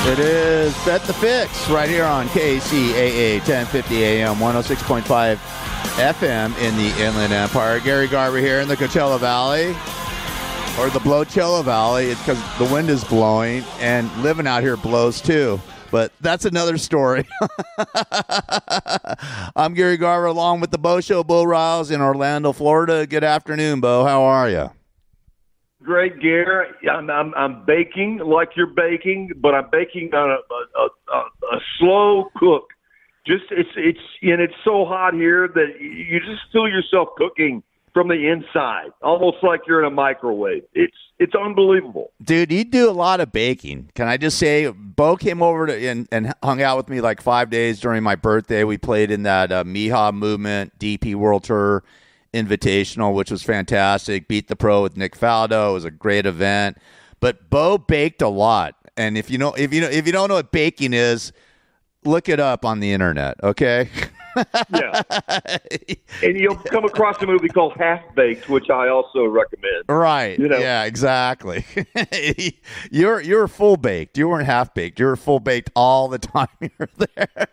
It is Bet the Fix right here on KCAA 1050 AM, 106.5 FM in the Inland Empire. Gary Garver here in the Coachella Valley, or the Blowchella Valley. It's because the wind is blowing, and living out here blows too. But that's another story. I'm Gary Garver along with the Bo Show, Bo Riles in Orlando, Florida. Good afternoon, Bo. How are you? Great, Gary. I'm baking like you're baking, but I'm baking on a slow cook. Just it's so hot here that you just feel yourself cooking from the inside, almost like you're in a microwave. It's unbelievable, dude. You do a lot of baking. Can I just say, Bo came over and hung out with me like 5 days during my birthday. We played in that Miha Movement DP World Tour Invitational, which was fantastic. Beat the Pro with Nick Faldo. It was a great event. But Bo baked a lot, and if you don't know what baking is, look it up on the internet. Okay. Yeah, and you'll come across a movie called Half Baked, which I also recommend. Right. Yeah, exactly. You're full baked. You weren't half baked. You were full baked all the time you were there.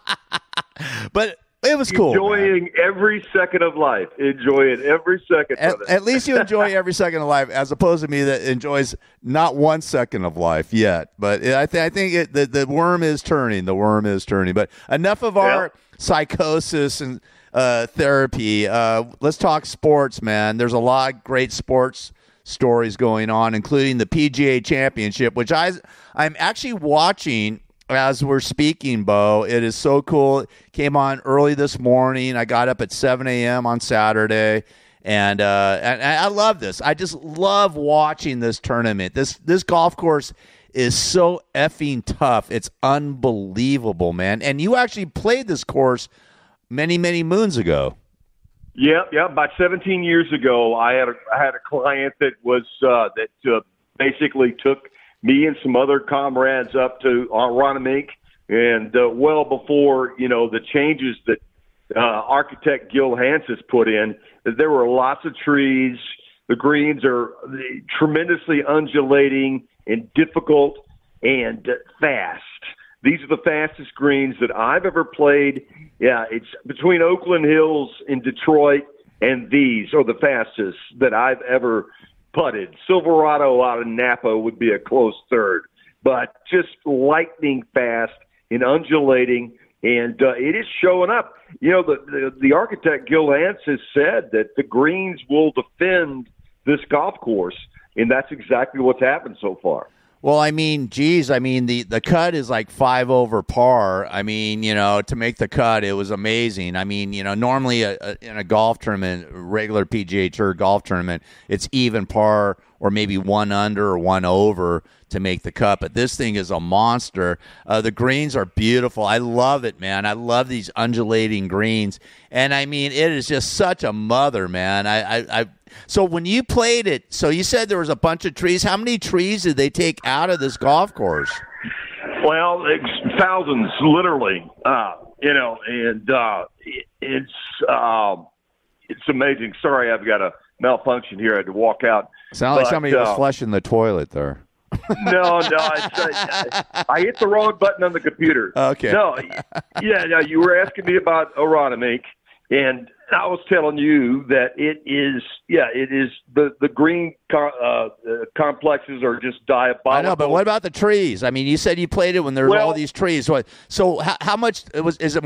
But it was cool. Enjoying every second of life. Enjoy it every second. At least you enjoy every second of life, as opposed to me that enjoys not 1 second of life yet. But I think the worm is turning. The worm is turning. But enough of our psychosis and therapy. Let's talk sports, man. There's a lot of great sports stories going on, including the PGA Championship, which I'm actually watching as we're speaking, Bo. It is so cool. It came on early this morning. I got up at 7 a.m. on Saturday, and I love this. I just love watching this tournament. This golf course is so effing tough. It's unbelievable, man. And you actually played this course many, many moons ago. Yeah. About 17 years ago, I had a client that was basically took me and some other comrades up to Aronimink, and well before the changes that architect Gil Hanses put in, there were lots of trees. The greens are tremendously undulating and difficult and fast. These are the fastest greens that I've ever played. Yeah, it's between Oakland Hills in Detroit, and these are the fastest that I've ever putted. Silverado out of Napa would be a close third, but just lightning fast and undulating, and it is showing up. The architect Gil Hanses said that the greens will defend this golf course, and that's exactly what's happened so far. Well, the cut is like 5 over par. To make the cut, it was amazing. Normally in a golf tournament, regular PGA Tour golf tournament, it's even par or maybe 1 under or 1 over to make the cut. But this thing is a monster. The greens are beautiful. I love it, man. I love these undulating greens. And, it is just such a mother, man. So when you played it, so you said there was a bunch of trees. How many trees did they take out of this golf course? Well, thousands, literally. It's amazing. Sorry, I've got a malfunction here. I had to walk out. Sound like somebody was flushing the toilet there. No, I hit the wrong button on the computer. Okay. No, you were asking me about Aronimink, and I was telling you that it is the green complexes are just diabolical. I know, but what about the trees? You said you played it when there was all these trees. So how much is it